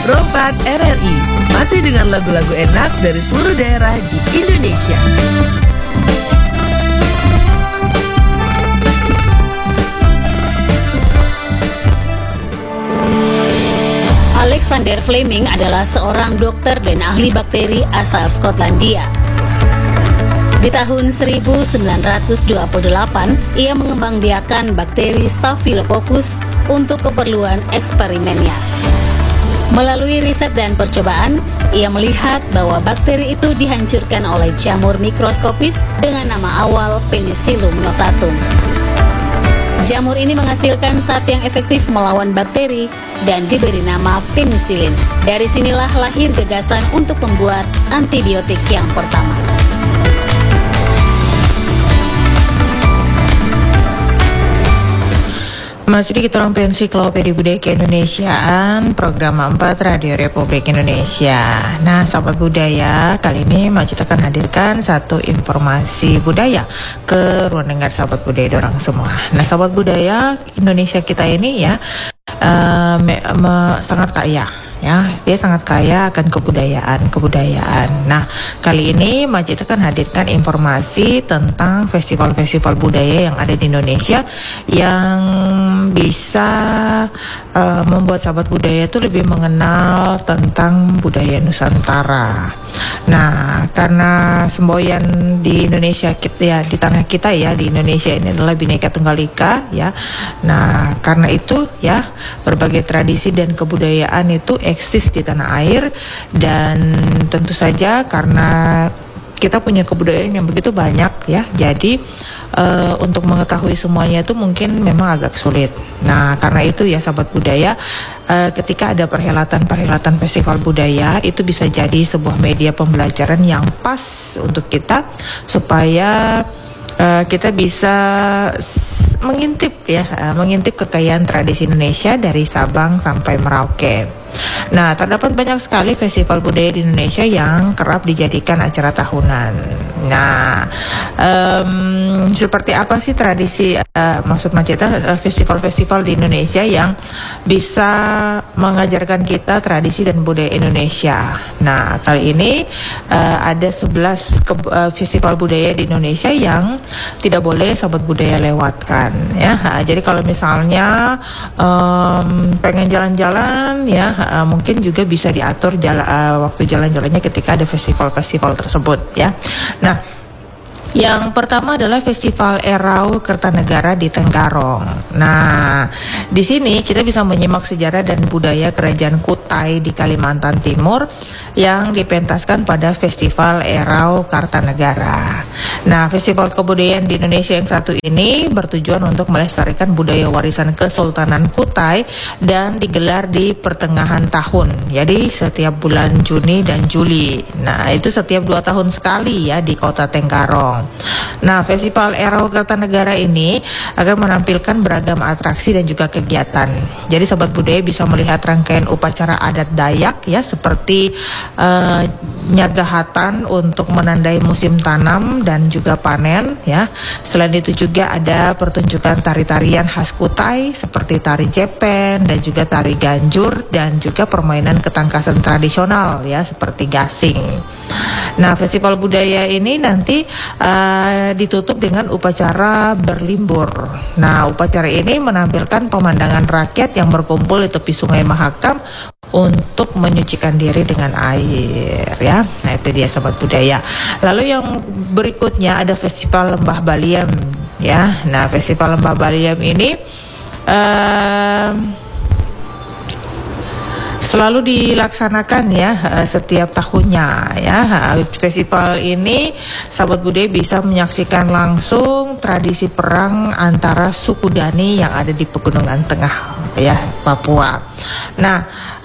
Pro4 RRI, masih dengan lagu-lagu enak dari seluruh daerah di Indonesia. Alexander Fleming adalah seorang dokter dan ahli bakteri asal Skotlandia. Di tahun 1928, ia mengembangbiakan bakteri Staphylococcus untuk keperluan eksperimennya. Melalui riset dan percobaan, ia melihat bahwa bakteri itu dihancurkan oleh jamur mikroskopis dengan nama awal Penicillium notatum. Jamur ini menghasilkan zat yang efektif melawan bakteri dan diberi nama penisilin. Dari sinilah lahir gagasan untuk membuat antibiotik yang pertama. Masih di kita Ensiklopedia Budaya Keindonesiaan, program 4 Radio Republik Indonesia. Nah, sahabat budaya, kali ini Majid akan hadirkan satu informasi budaya ke ruang dengar sahabat budaya dorang semua. Nah, sahabat budaya Indonesia kita ini ya sangat kaya. Ya, dia sangat kaya akan kebudayaan. Nah, kali ini Majid akan hadirkan informasi tentang festival-festival budaya yang ada di Indonesia yang bisa membuat sahabat budaya itu lebih mengenal tentang budaya Nusantara. Nah, karena semboyan di Indonesia kita ya, di tanah kita ya, di Indonesia ini adalah Bhinneka Tunggal Ika ya. Nah, karena itu ya, berbagai tradisi dan kebudayaan itu eksis di tanah air, dan tentu saja karena kita punya kebudayaan yang begitu banyak ya, jadi untuk mengetahui semuanya itu mungkin memang agak sulit. Nah, karena itu ya sahabat budaya, ketika ada perhelatan festival budaya, itu bisa jadi sebuah media pembelajaran yang pas untuk kita, supaya kita bisa mengintip kekayaan tradisi Indonesia dari Sabang sampai Merauke. Nah, terdapat banyak sekali festival budaya di Indonesia yang kerap dijadikan acara tahunan. Nah, seperti apa sih tradisi, maksud Maceta, festival-festival di Indonesia yang bisa mengajarkan kita tradisi dan budaya Indonesia. Nah, kali ini ada 11 festival budaya di Indonesia yang tidak boleh sahabat budaya lewatkan ya. Jadi kalau misalnya pengen jalan-jalan ya, mungkin juga bisa diatur waktu jalan-jalannya ketika ada festival-festival tersebut ya. Nah, yang pertama adalah Festival Erau Kertanegara di Tenggarong. Nah, di sini kita bisa menyimak sejarah dan budaya Kerajaan Kutai di Kalimantan Timur yang dipentaskan pada Festival Erau Kertanegara. Nah, festival kebudayaan di Indonesia yang satu ini bertujuan untuk melestarikan budaya warisan Kesultanan Kutai dan digelar di pertengahan tahun. Jadi setiap bulan Juni dan Juli. Nah, itu setiap 2 tahun sekali ya di Kota Tenggarong. Nah, Festival Erau Kertanegara ini akan menampilkan beragam atraksi dan juga kegiatan. Jadi sobat budaya bisa melihat rangkaian upacara adat Dayak ya, seperti nyagahatan untuk menandai musim tanam dan juga panen ya. Selain itu juga ada pertunjukan tari-tarian khas Kutai seperti tari Jepen dan juga tari Ganjur, dan juga permainan ketangkasan tradisional ya seperti gasing. Nah, festival budaya ini nanti ditutup dengan upacara berlimbur. Nah, upacara ini menampilkan pemandangan rakyat yang berkumpul di tepi Sungai Mahakam untuk menyucikan diri dengan air ya. Nah, itu dia sahabat budaya. Lalu yang berikutnya ada Festival Lembah Baliem ya. Nah, Festival Lembah Baliem ini selalu dilaksanakan ya setiap tahunnya ya. Festival ini sahabat budaya bisa menyaksikan langsung tradisi perang antara suku Dani yang ada di Pegunungan Tengah ya, Papua. Nah,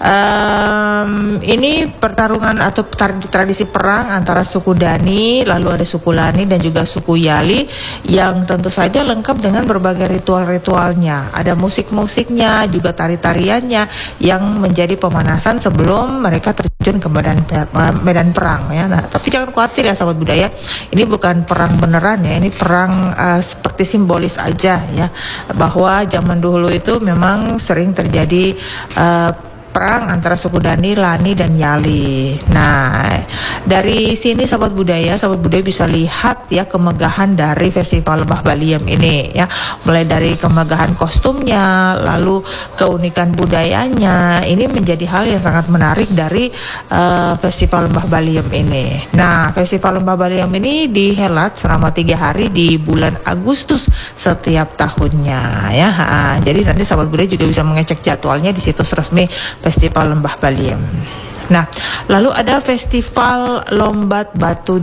ini pertarungan atau tradisi perang antara suku Dani, lalu ada suku Lani dan juga suku Yali, yang tentu saja lengkap dengan berbagai ritual-ritualnya. Ada musik-musiknya, juga tari-tariannya yang menjadi pemanasan sebelum mereka terjun ke medan perang ya. Nah, tapi jangan khawatir ya sahabat budaya, ini bukan perang beneran ya, ini perang seperti simbolis aja ya, bahwa zaman dulu itu memang sering terjadi perang antara suku Dani, Lani, dan Yali. Nah, dari sini sahabat budaya bisa lihat ya kemegahan dari Festival Lembah Baliem ini ya, mulai dari kemegahan kostumnya, lalu keunikan budayanya. Ini menjadi hal yang sangat menarik dari Festival Lembah Baliem ini. Nah, Festival Lembah Baliem ini dihelat selama 3 hari di bulan Agustus setiap tahunnya ya. Jadi nanti sahabat budaya juga bisa mengecek jadwalnya di situs resmi Festival Lembah Baliem. Nah, lalu ada festival lompat batu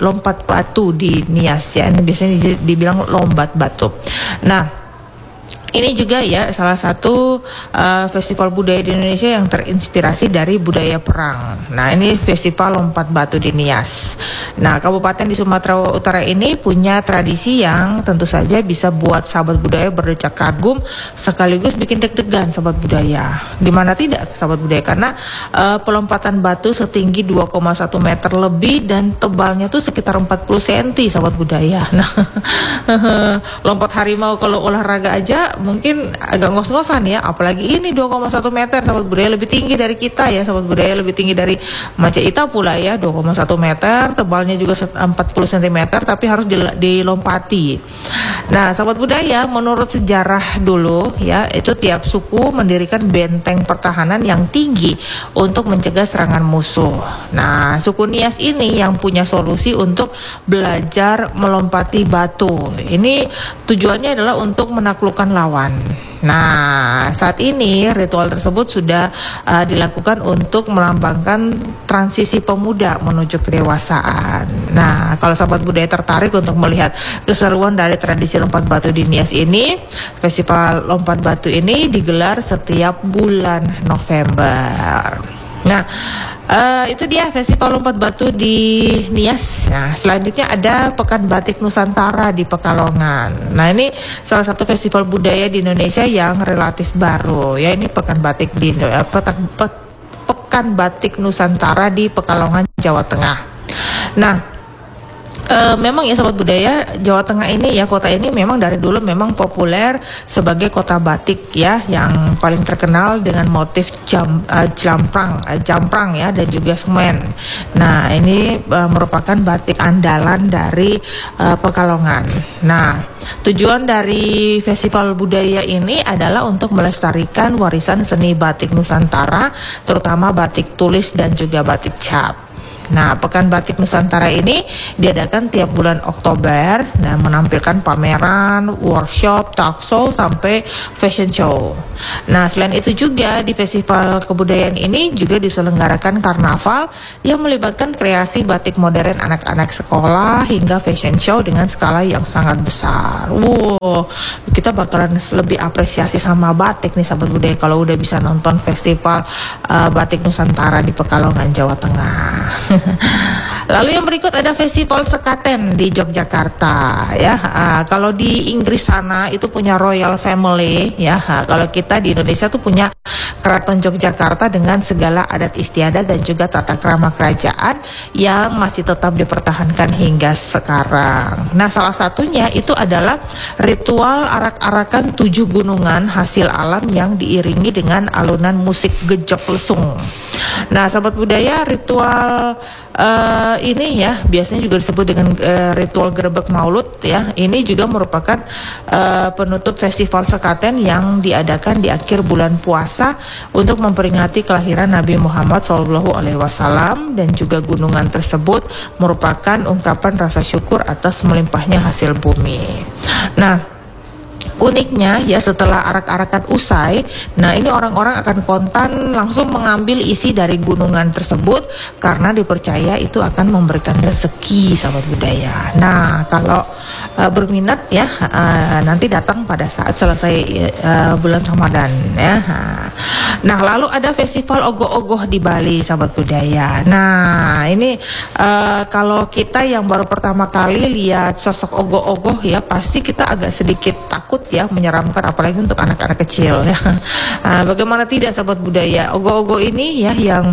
di Nias ya. Ini biasanya dibilang lompat batu. Nah, ini juga ya salah satu festival budaya di Indonesia yang terinspirasi dari budaya perang. Nah, ini festival lompat batu di Nias. Nah, kabupaten di Sumatera Utara ini punya tradisi yang tentu saja bisa buat sahabat budaya berdecak kagum sekaligus bikin deg-degan sahabat budaya. Dimana tidak sahabat budaya, karena pelompatan batu setinggi 2,1 meter lebih dan tebalnya tuh sekitar 40 cm sahabat budaya. Nah, lompat harimau kalau olahraga aja mungkin agak ngos-ngosan ya, apalagi ini 2,1 meter sahabat budaya, lebih tinggi dari kita ya sahabat budaya, lebih tinggi dari Maceita pula ya, 2,1 meter, tebalnya juga 40 cm, tapi harus dilompati. Nah sahabat budaya, menurut sejarah dulu ya, itu tiap suku mendirikan benteng pertahanan yang tinggi untuk mencegah serangan musuh. Nah suku Nias ini yang punya solusi untuk belajar melompati batu. Ini tujuannya adalah untuk menaklukkan lawan. Nah, saat ini ritual tersebut sudah dilakukan untuk melambangkan transisi pemuda menuju kedewasaan. Nah, kalau sahabat budaya tertarik untuk melihat keseruan dari tradisi lompat batu di Nias ini, festival lompat batu ini digelar setiap bulan November. Nah, itu dia festival lompat batu di Nias. Nah, selanjutnya ada Pekan Batik Nusantara di Pekalongan. Nah, ini salah satu festival budaya di Indonesia yang relatif baru. Ya, ini Pekan Batik Pekan Batik Nusantara di Pekalongan, Jawa Tengah. Nah, memang ya sahabat budaya, Jawa Tengah ini ya, kota ini memang dari dulu memang populer sebagai kota batik ya, yang paling terkenal dengan motif jamprang ya, dan juga semen. Nah ini merupakan batik andalan dari Pekalongan. Nah tujuan dari festival budaya ini adalah untuk melestarikan warisan seni batik Nusantara, terutama batik tulis dan juga batik cap. Nah, Pekan Batik Nusantara ini diadakan tiap bulan Oktober. Nah, menampilkan pameran, workshop, talk show, sampai fashion show. Nah, selain itu juga di festival kebudayaan ini juga diselenggarakan karnaval yang melibatkan kreasi batik modern anak-anak sekolah hingga fashion show dengan skala yang sangat besar. Wow, kita bakalan lebih apresiasi sama batik nih sahabat budaya kalau udah bisa nonton festival Batik Nusantara di Pekalongan, Jawa Tengah. Lalu yang berikut ada Festival Sekaten di Yogyakarta ya. Kalau di Inggris sana itu punya Royal Family ya. Kalau kita di Indonesia tuh punya Keraton Yogyakarta dengan segala adat istiadat dan juga tata krama kerajaan yang masih tetap dipertahankan hingga sekarang. Nah, salah satunya itu adalah ritual arak-arakan 7 gunungan hasil alam yang diiringi dengan alunan musik gejok lesung. Nah, sahabat budaya, ritual ini ya biasanya juga disebut dengan ritual Grebek Maulud ya. Ini juga merupakan penutup festival Sekaten yang diadakan di akhir bulan puasa untuk memperingati kelahiran Nabi Muhammad SAW, dan juga gunungan tersebut merupakan ungkapan rasa syukur atas melimpahnya hasil bumi. Nah, uniknya ya, setelah arak-arakan usai, nah ini orang-orang akan kontan langsung mengambil isi dari gunungan tersebut karena dipercaya itu akan memberikan rezeki sahabat budaya. Nah kalau berminat ya, nanti datang pada saat selesai bulan Ramadan ya. Nah lalu ada festival ogoh-ogoh di Bali sahabat budaya. Nah ini kalau kita yang baru pertama kali lihat sosok ogoh-ogoh ya, pasti kita agak sedikit takut ya, menyeramkan apalagi untuk anak-anak kecil ya. Bagaimana tidak sahabat budaya, ogoh-ogoh ini ya yang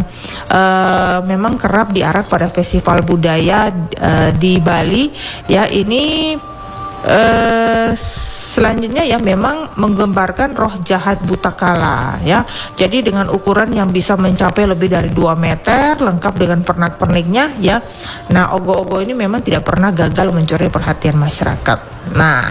memang kerap diarak pada festival budaya di Bali ya, ini selanjutnya ya memang menggambarkan roh jahat buta kala ya. Jadi dengan ukuran yang bisa mencapai lebih dari 2 meter, lengkap dengan pernak-perniknya ya. Nah, ogoh-ogoh ini memang tidak pernah gagal mencuri perhatian masyarakat. Nah,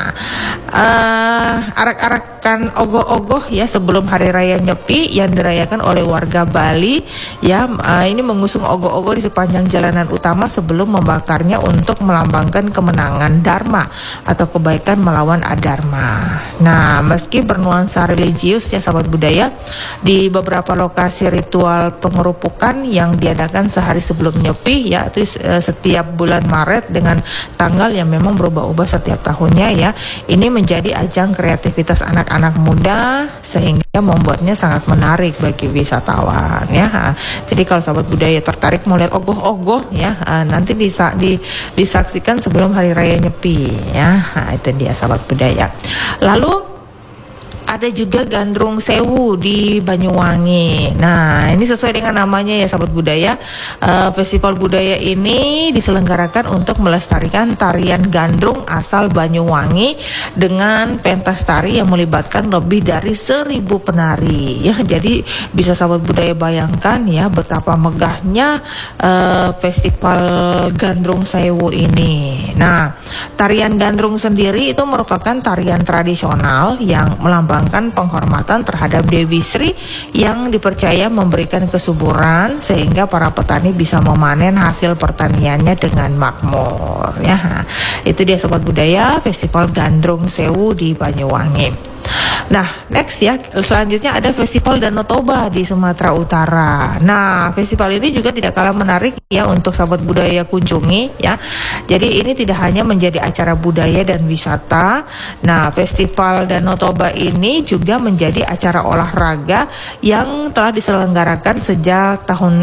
arak-arakan ogoh-ogoh ya sebelum hari raya Nyepi yang dirayakan oleh warga Bali ya, ini mengusung ogoh-ogoh di sepanjang jalanan utama sebelum membakarnya untuk melambangkan kemenangan Dharma atau kebaikan melawan adharma. Nah, meski bernuansa religius ya sahabat budaya, di beberapa lokasi ritual pengerupukan yang diadakan sehari sebelum Nyepi ya, itu setiap bulan Maret dengan tanggal yang memang berubah-ubah setiap tahunnya ya. Ini menjadi ajang kreativitas anak-anak muda sehingga membuatnya sangat menarik bagi wisatawan ya. Jadi kalau sahabat budaya tertarik mau lihat ogoh-ogoh ya, nanti disaksikan sebelum hari raya Nyepi ya. Nah, itu dia sahabat budaya. Lalu ada juga Gandrung Sewu di Banyuwangi. Nah, ini sesuai dengan namanya ya sahabat budaya. Festival budaya ini diselenggarakan untuk melestarikan tarian gandrung asal Banyuwangi dengan pentas tari yang melibatkan lebih dari 1.000 penari. Ya, jadi bisa sahabat budaya bayangkan ya betapa megahnya festival Gandrung Sewu ini. Nah, tarian gandrung sendiri itu merupakan tarian tradisional yang melambangkan penghormatan terhadap Dewi Sri yang dipercaya memberikan kesuburan sehingga para petani bisa memanen hasil pertaniannya dengan makmur ya. Itu dia sobat budaya Festival Gandrung Sewu di Banyuwangi. Nah, next ya, selanjutnya ada Festival Danau Toba di Sumatera Utara. Nah, festival ini juga tidak kalah menarik ya untuk sahabat budaya kunjungi ya. Jadi ini tidak hanya menjadi acara budaya dan wisata. Nah, Festival Danau Toba ini juga menjadi acara olahraga yang telah diselenggarakan sejak tahun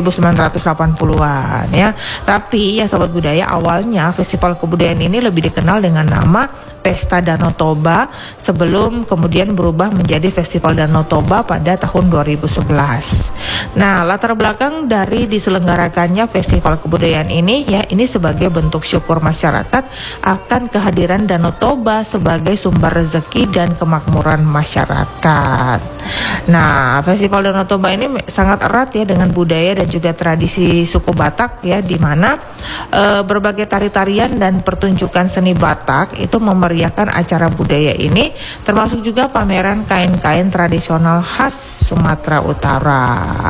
1980-an ya. Tapi ya sahabat budaya, awalnya festival kebudayaan ini lebih dikenal dengan nama Pesta Danau Toba sebelum kemudian berubah menjadi Festival Danau Toba pada tahun 2011. Nah, latar belakang dari diselenggarakannya festival kebudayaan ini ya, ini sebagai bentuk syukur masyarakat akan kehadiran Danau Toba sebagai sumber rezeki dan kemakmuran masyarakat. Nah, Festival Danau Toba ini sangat erat ya dengan budaya dan juga tradisi suku Batak ya, di mana berbagai tari-tarian dan pertunjukan seni Batak itu memeriahkan acara budaya ini, termasuk juga pameran kain-kain tradisional khas Sumatera Utara.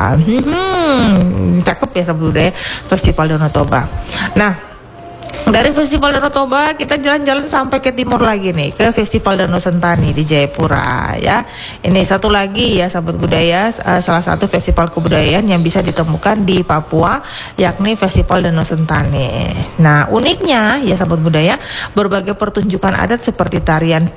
Cakep ya sahabat budaya Festival Danau Toba. Nah, dari Festival Danau Toba kita jalan-jalan sampai ke timur lagi nih, ke Festival Danau Sentani di Jayapura ya. Ini satu lagi ya sahabat budaya, salah satu festival kebudayaan yang bisa ditemukan di Papua, yakni Festival Danau Sentani. Nah, uniknya ya sahabat budaya, berbagai pertunjukan adat seperti tarian